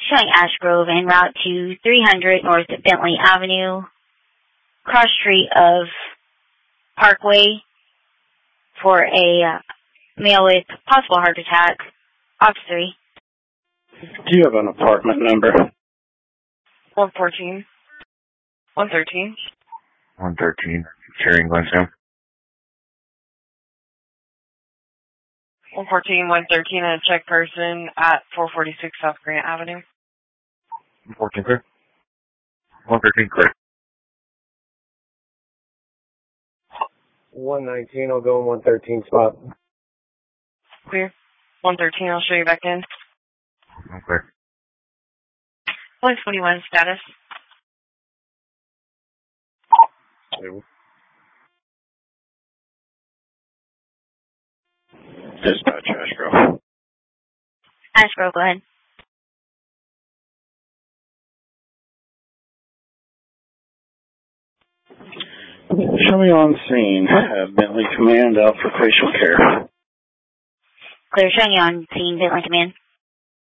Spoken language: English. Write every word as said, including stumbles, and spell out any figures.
showing Ash Grove en route to three hundred North Bentley Avenue, cross street of Parkway, for a uh, male with possible heart attack. Ops three. Do you have an apartment number? one fourteen. one thirteen. one thirteen. Carrying Glentown. one fourteen, one thirteen, and a check person at four forty-six South Grant Avenue. one fourteen, clear. one thirteen, clear. one nineteen, I'll go in one thirteen spot. Clear. one thirteen, I'll show you back in. Okay. one twenty-one, status. Stable. Dispatch, Ash Grove. Ash Grove, go ahead. Show me on scene. Have Bentley Command out for facial care. Clear, showing you on scene, Bentley Command.